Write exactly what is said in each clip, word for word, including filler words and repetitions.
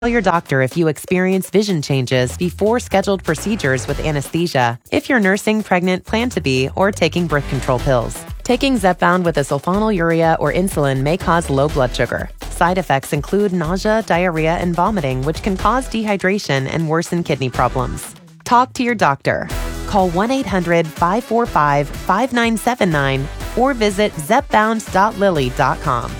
Tell your doctor if you experience vision changes before scheduled procedures with anesthesia, if you're nursing, pregnant, plan to be, or taking birth control pills. Taking Zepbound with a sulfonylurea or insulin may cause low blood sugar. Side effects include nausea, diarrhea, and vomiting, which can cause dehydration and worsen kidney problems. Talk to your doctor. Call one eight hundred five four five five nine seven nine or visit zepbound dot lilly dot com.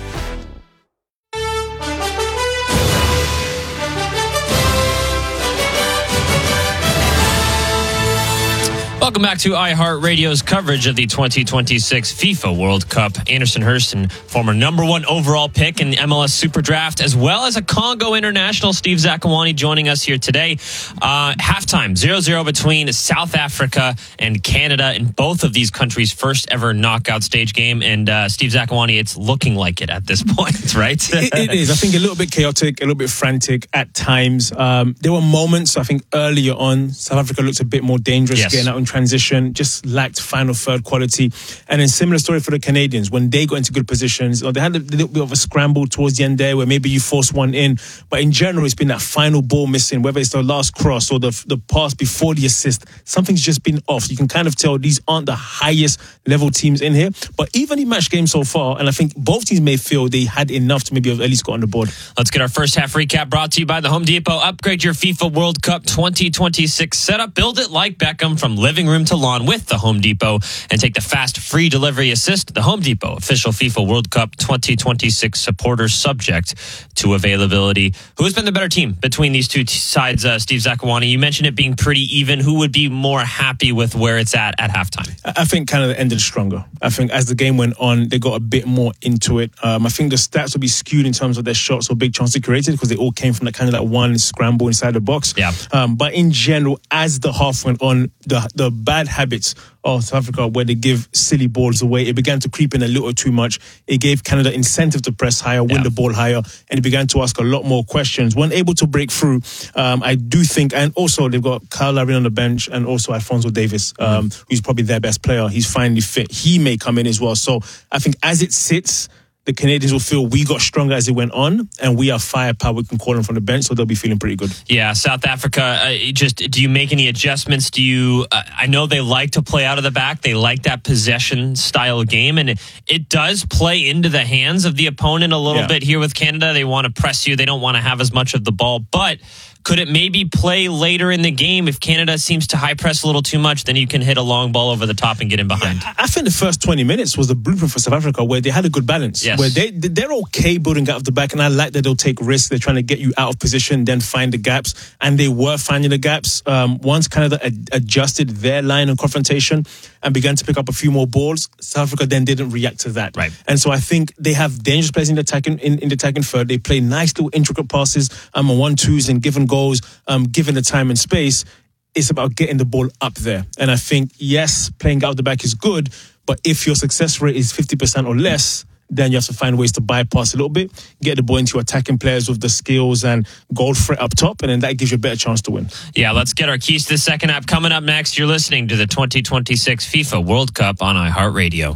Welcome back to iHeartRadio's coverage of the twenty twenty-six FIFA World Cup. Anderson Hurston, former number one overall pick in the M L S Super Draft, as well as a Congo international, Steve Zakuani, joining us here today. Uh, halftime, zero zero between South Africa and Canada in both of these countries' first ever knockout stage game. And uh, Steve Zakuani, it's looking like it at this point, right? it, it is. I think a little bit chaotic, a little bit frantic at times. Um, there were moments, I think, earlier on, South Africa looked a bit more dangerous, yes. getting out in transition, just lacked final third quality. And then similar story for the Canadians. When they got into good positions, or they had a little bit of a scramble towards the end there where maybe you force one in. But in general, it's been that final ball missing, whether it's the last cross or the, the pass before the assist. Something's just been off. You can kind of tell these aren't the highest level teams in here. But evenly matched game so far, and I think both teams may feel they had enough to maybe have at least got on the board. Let's get our first half recap brought to you by the Home Depot. Upgrade your FIFA World Cup twenty twenty-six setup. Build it like Beckham from living room to lawn with the Home Depot, and take the fast free delivery assist. The Home Depot, official FIFA World Cup twenty twenty-six supporter, subject to availability. Who has been the better team between these two t- sides, uh, Steve Zakuani? You mentioned it being pretty even. Who would be more happy with where it's at at halftime? I think Canada ended stronger. I think as the game went on, they got a bit more into it. Um, I think the stats will be skewed in terms of their shots or big chances created because they all came from that kind of that one scramble inside the box. Yeah. Um, but in general, as the half went on, the the bad habits of South Africa, where they give silly balls away, it began to creep in a little too much. It gave Canada incentive to press higher, win yeah. the ball higher, and it began to ask a lot more questions. When able to break through, um, I do think, and also they've got Kyle Lowry on the bench and also Alphonso Davies, um, mm-hmm. who's probably their best player. He's finally fit. He may come in as well. So I think as it sits, the Canadians will feel we got stronger as it went on, and we have firepower. We can call them from the bench, so they'll be feeling pretty good. Yeah, South Africa, uh, just do you make any adjustments? Do you, uh, I know they like to play out of the back. They like that possession style game, and it, it does play into the hands of the opponent a little yeah. bit here with Canada. They want to press you. They don't want to have as much of the ball, but could it maybe play later in the game if Canada seems to high press a little too much? Then you can hit a long ball over the top and get in behind. Yeah, I think the first twenty minutes was the blueprint for South Africa, where they had a good balance. Yes. Where they, they're okay building out of the back, and I like that they'll take risks. They're trying to get you out of position, then find the gaps. And they were finding the gaps. Um, once Canada ad- adjusted their line of confrontation and began to pick up a few more balls, South Africa then didn't react to that. Right. And so I think they have dangerous players in the attacking, in, in the attacking third. They play nice little intricate passes um, on one-twos and given goals, um, given the time and space. It's about getting the ball up there. And I think, yes, playing out the back is good, but if your success rate is fifty percent or less, then you have to find ways to bypass a little bit, get the ball into attacking players with the skills and goal threat up top, and then that gives you a better chance to win. Yeah, let's get our keys to the second app. Coming up next, you're listening to the twenty twenty-six FIFA World Cup on iHeartRadio.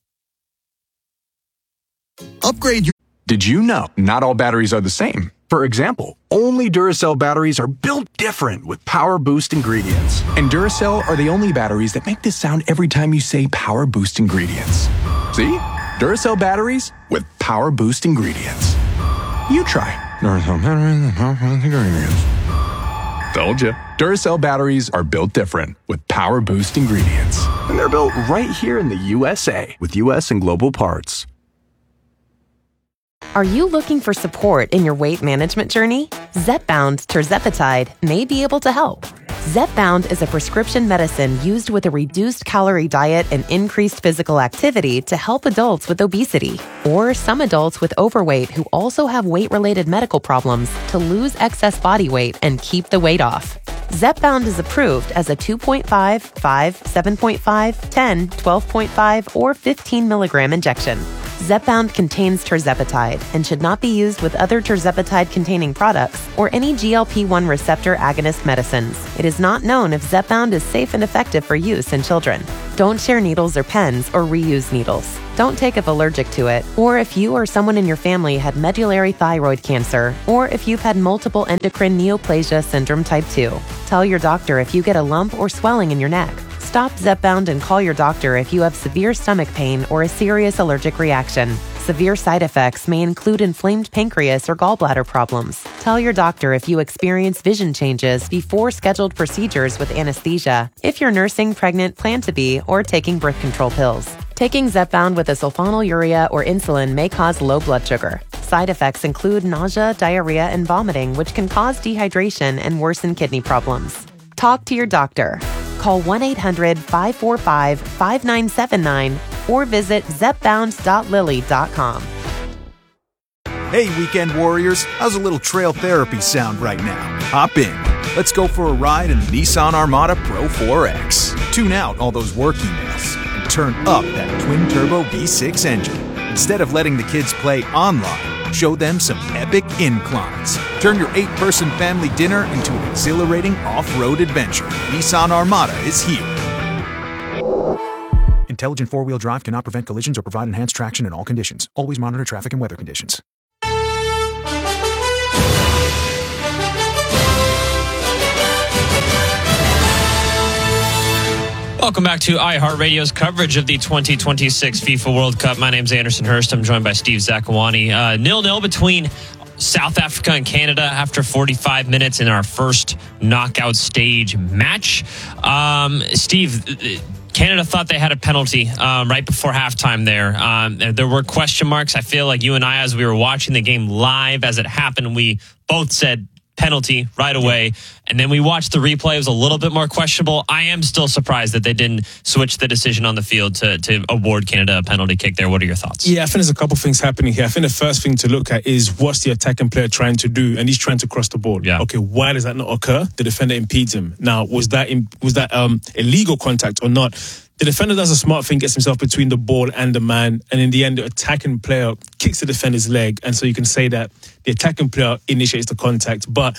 Upgrade your... Did you know not all batteries are the same? For example, only Duracell batteries are built different with Power Boost ingredients. And Duracell are the only batteries that make this sound every time you say Power Boost ingredients. See? Duracell batteries with Power Boost ingredients. You try. Duracell batteries with Power Boost ingredients. Told you. Duracell batteries are built different with Power Boost ingredients. And they're built right here in the U S A with U S and global parts. Are you looking for support in your weight management journey? Zepbound tirzepatide may be able to help. Zepbound is a prescription medicine used with a reduced calorie diet and increased physical activity to help adults with obesity, or some adults with overweight who also have weight-related medical problems to lose excess body weight and keep the weight off. Zepbound is approved as a two point five, five, seven point five, ten, twelve point five, or fifteen milligram injection. Zepbound contains tirzepatide and should not be used with other tirzepatide-containing products or any G L P one receptor agonist medicines. It is not known if Zepbound is safe and effective for use in children. Don't share needles or pens or reuse needles. Don't take if allergic to it, or if you or someone in your family had medullary thyroid cancer, or if you've had multiple endocrine neoplasia syndrome type two. Tell your doctor if you get a lump or swelling in your neck. Stop Zepbound and call your doctor if you have severe stomach pain or a serious allergic reaction. Severe side effects may include inflamed pancreas or gallbladder problems. Tell your doctor if you experience vision changes before scheduled procedures with anesthesia, if you're nursing, pregnant, plan to be, or taking birth control pills. Taking Zepbound with a sulfonylurea or insulin may cause low blood sugar. Side effects include nausea, diarrhea, and vomiting, which can cause dehydration and worsen kidney problems. Talk to your doctor. Call one eight hundred, five four five, five nine seven nine or visit zepbound dot lilly dot com. Hey, weekend warriors, how's a little trail therapy sound right now? Hop in. Let's go for a ride in the Nissan Armada Pro four X. Tune out all those work emails and turn up that twin-turbo V six engine. Instead of letting the kids play online, show them some epic inclines. Turn your eight-person family dinner into an exhilarating off-road adventure. Nissan Armada is here. Intelligent four-wheel drive cannot prevent collisions or provide enhanced traction in all conditions. Always monitor traffic and weather conditions. Welcome back to iHeartRadio's coverage of the twenty twenty-six FIFA World Cup. My name's Anderson Hurst. I'm joined by Steve Zakuani. Uh, nil-nil between South Africa and Canada after forty-five minutes in our first knockout stage match. Um, Steve, Canada thought they had a penalty um, right before halftime there. Um, there were question marks. I feel like you and I, as we were watching the game live as it happened, we both said penalty right away. And then we watched the replay. It was a little bit more questionable. I am still surprised that they didn't switch the decision on the field to, to award Canada a penalty kick there. What are your thoughts? Yeah, I think there's a couple of things happening here. I think the first thing to look at is what's the attacking player trying to do, and he's trying to cross the ball. Yeah. Okay, why does that not occur? The defender impedes him. Now, was that in, was that um, illegal contact or not? The defender does a smart thing, gets himself between the ball and the man, and in the end, the attacking player kicks the defender's leg, and so you can say that the attacking player initiates the contact. But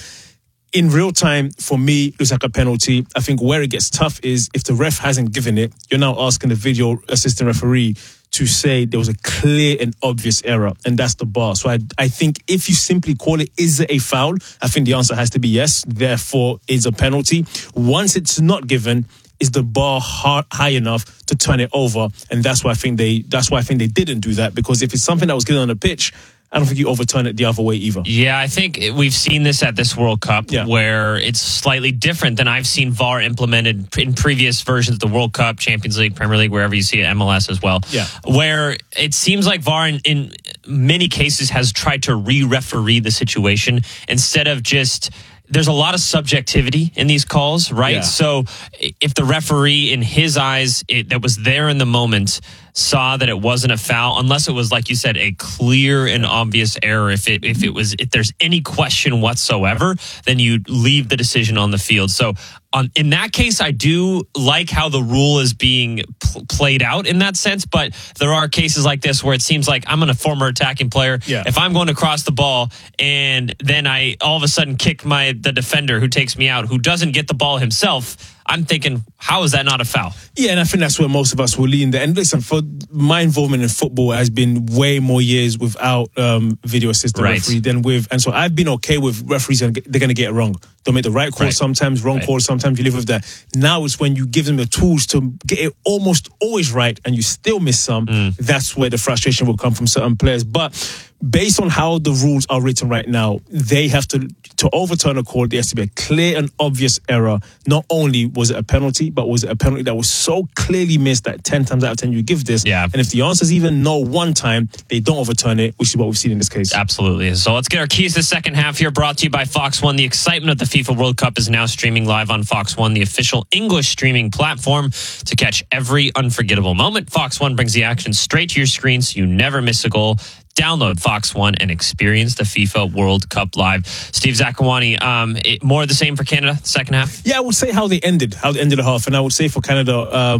in real time, for me, it looks like a penalty. I think where it gets tough is if the ref hasn't given it, you're now asking the video assistant referee to say there was a clear and obvious error, and that's the bar. So I, I think if you simply call it, is it a foul? I think the answer has to be yes, therefore it's a penalty. Once it's not given, is the bar high enough to turn it over? And that's why I think they that's why I think they didn't do that, because if it's something that was given on the pitch, I don't think you overturn it the other way either. Yeah, I think we've seen this at this World Cup yeah. where it's slightly different than I've seen V A R implemented in previous versions of the World Cup, Champions League, Premier League, wherever you see it, M L S as well. Yeah. Where it seems like V A R in, in many cases has tried to re-referee the situation instead of just... There's a lot of subjectivity in these calls, right? Yeah. So if the referee, in his eyes, it, that was there in the moment, saw that it wasn't a foul, unless it was, like you said, a clear and obvious error. If it if it was if there's any question whatsoever, then you leave the decision on the field. So um, in that case, I do like how the rule is being pl- played out in that sense. But there are cases like this where it seems like I'm a former attacking player. Yeah. If I'm going to cross the ball and then I all of a sudden kick my the defender who takes me out, who doesn't get the ball himself, I'm thinking, how is that not a foul? Yeah, and I think that's where most of us will lean there. And listen, for my involvement in football has been way more years without um, video assistant right. referee than with, and so I've been okay with referees, and they're going to get it wrong. They'll make the right call right. sometimes, wrong right. call sometimes. You live with that. Now it's when you give them the tools to get it almost always right, and you still miss some. Mm. That's where the frustration will come from certain players. But based on how the rules are written right now, they have to to overturn a call. There has to be a clear and obvious error. Not only was it a penalty, but was it a penalty that was so clearly missed that ten times out of ten you give this? Yeah. And if the answer is even no one time, they don't overturn it, which is what we've seen in this case. Absolutely. So let's get our keys to the second half here, brought to you by Fox One. The excitement of the FIFA World Cup is now streaming live on Fox One, the official English streaming platform to catch every unforgettable moment. Fox One brings the action straight to your screen so you never miss a goal. Download Fox One and experience the FIFA World Cup live. Steve Zakuani, um, it, more of the same for Canada, second half? Yeah, I would say how they ended, how they ended the half. And I would say for Canada, um,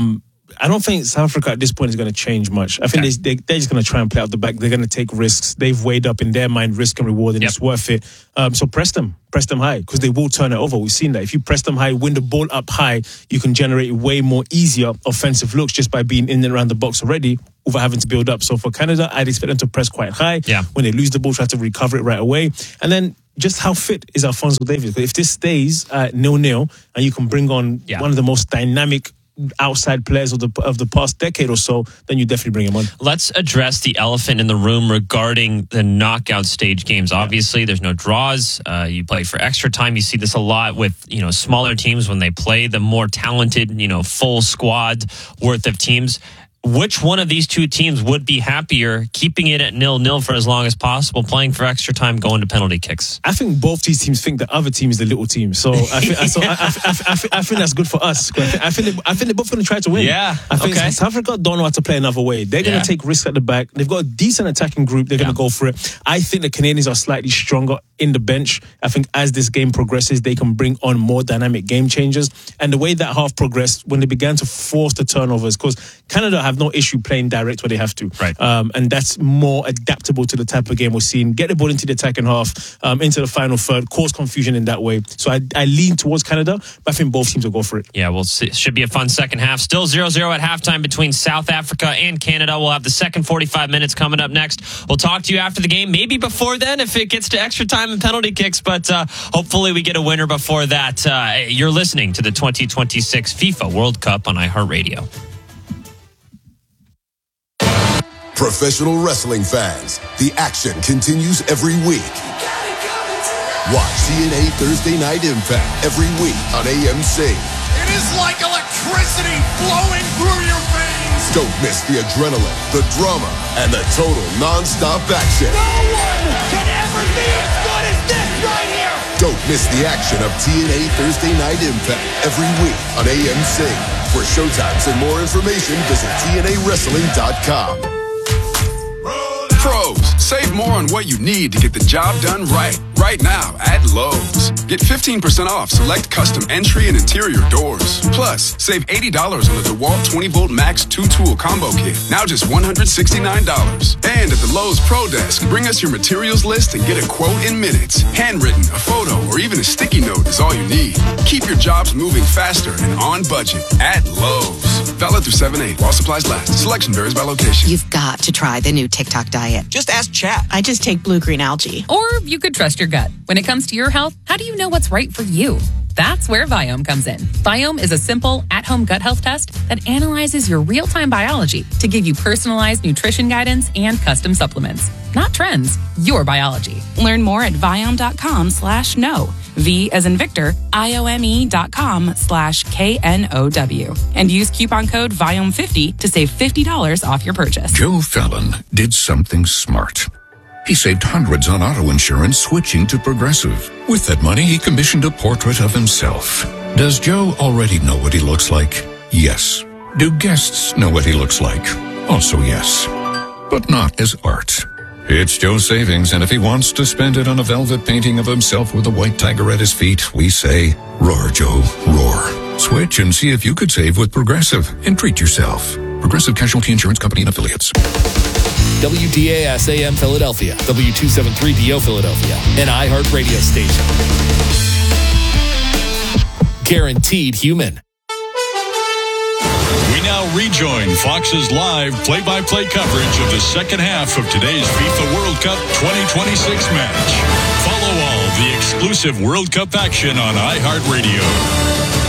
I don't think South Africa at this point is going to change much. I think Okay. they, they, they're just going to try and play out the back. They're going to take risks. They've weighed up in their mind risk and reward, and Yep. it's worth it. Um, so press them. Press them high, because they will turn it over. We've seen that. If you press them high, win the ball up high, you can generate way more easier offensive looks just by being in and around the box already without having to build up. So for Canada, I'd expect them to press quite high. Yeah. When they lose the ball, try to recover it right away. And then just how fit is Alphonso Davies? If this stays at nil-nil and you can bring on Yeah. one of the most dynamic outside players of the of the past decade or so, then you definitely bring him on. Let's address the elephant in the room regarding the knockout stage games. Obviously, there's no draws. Uh, you play for extra time. You see this a lot with, you know, smaller teams when they play the more talented, you know, full squad worth of teams. Which one of these two teams would be happier keeping it at nil-nil for as long as possible, playing for extra time, going to penalty kicks? I think both these teams think the other team is the little team, so I think, so I, I, I, I, think- I think that's good for us. I think, I think, they, I think they're both going to try to win. Yeah, I think okay. South Africa don't know how to play another way. They're going Yeah. to take risks at the back. They've got a decent attacking group. They're Yeah. going to go for it. I think the Canadians are slightly stronger in the bench. I think as this game progresses, they can bring on more dynamic game changers. And the way that half progressed, when they began to force the turnovers, because Canada have no issue playing direct where they have to. Right. Um, and that's more adaptable to the type of game we're seeing. Get the ball into the attacking half, um, into the final third, cause confusion in that way. So I, I lean towards Canada, but I think both teams will go for it. Yeah, well, it should be a fun second half. Still zero zero at halftime between South Africa and Canada. We'll have the second forty-five minutes coming up next. We'll talk to you after the game, maybe before then if it gets to extra time and penalty kicks, but uh, hopefully we get a winner before that. Uh, you're listening to the twenty twenty-six FIFA World Cup on iHeartRadio. Professional wrestling fans, the action continues every week. Watch T N A Thursday Night Impact every week on A M C. It is like electricity flowing through your veins. Don't miss the adrenaline, the drama, and the total non-stop action. No one can ever be as good as this right here. Don't miss the action of T N A Thursday Night Impact every week on A M C. For showtimes and more information, visit T N A wrestling dot com. Pros, save more on what you need to get the job done right. Right now at Lowe's. Get fifteen percent off select custom entry and interior doors. Plus, save eighty dollars on the DeWalt twenty volt Max two tool combo kit. Now just one hundred sixty-nine dollars. And at the Lowe's Pro Desk, bring us your materials list and get a quote in minutes. Handwritten, a photo, or even a sticky note is all you need. Keep your jobs moving faster and on budget at Lowe's. Valid through seven eight while supplies last. Selection varies by location. You've got to try the new TikTok diet. Just ask chat. I just take blue-green algae. Or you could trust your gut. When it comes to your health, how do you know what's right for you? That's where Viome comes in. Viome is a simple, at-home gut health test that analyzes your real-time biology to give you personalized nutrition guidance and custom supplements. Not trends, your biology. Learn more at Viome.com slash no. V as in Victor, I-O-M-E dot com slash K N O W. And use coupon code Viome fifty to save fifty dollars off your purchase. Joe Fallon did something smart. He saved hundreds on auto insurance switching to Progressive. With that money, he commissioned a portrait of himself. Does Joe already know what he looks like? Yes. Do guests know what he looks like? Also yes. But not as art. It's Joe's savings, and if he wants to spend it on a velvet painting of himself with a white tiger at his feet, we say, roar, Joe, roar. Switch and see if you could save with Progressive and treat yourself. Progressive Casualty Insurance Company and Affiliates. W D A S A M Philadelphia, W two seventy-three D O Philadelphia, an iHeart radio station. Guaranteed human. We now rejoin Fox's live play-by-play coverage of the second half of today's FIFA World Cup twenty twenty-six match. Follow all the exclusive World Cup action on iHeartRadio.